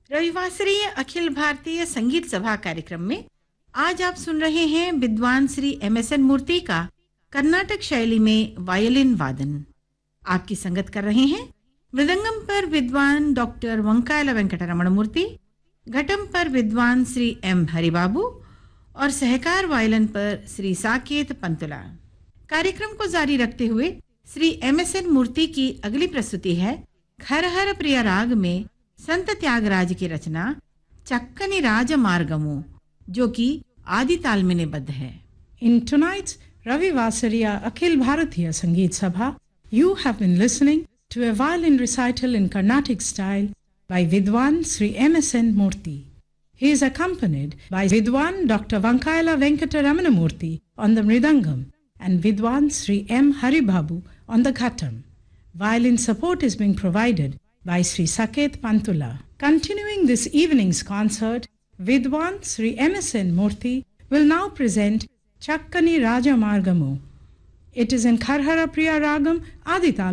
रविवासरीय अखिल भारतीय संगीत सभा कार्यक्रम में आज आप सुन रहे हैं विद्वान श्री MSN मूर्ति का कर्नाटक शैली में वायलिन वादन। आपकी संगत कर रहे हैं मृदंगम पर विद्वान डॉक्टर वंकायला वेंकटरमण मूर्ति, घटम पर विद्वान श्री M हरिबाबू और सहकार वायलिन पर श्री साकेत पंतुला। कार्यक्रम को जारी रखते हुए श्री MSN मूर्ति की अगली प्रस्तुति है हर हर प्रिय राग में संत त्यागराज की रचना चक्कनी राज मार्गमु, जो कि आदि ताल में निबद्ध है। In tonight's Ravivasariya Akhil Bharatiya Sangeet Sabha, you have been listening to a violin recital in Carnatic style by Vidwan Sri MSN Murthy. He is accompanied by Vidwan Dr. Vankaila Venkataramana Murthy on the mridangam and Vidwan Sri M. Haribabu on the ghatam. Violin support is being provided by Sri Saket Pantula. Continuing this evening's concert, Vidwan Sri MSN Murthy will now present Chakkani Raja Margamu. It is in Kharhara Priya Ragam Adital.